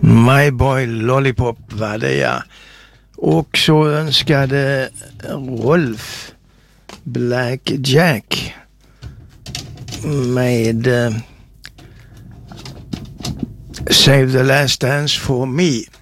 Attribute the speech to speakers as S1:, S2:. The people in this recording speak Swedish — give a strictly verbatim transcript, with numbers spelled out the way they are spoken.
S1: My Boy Lollipop var det, ja. Och så önskade Rolf Black Jack med uh, Save the Last Dance for Me.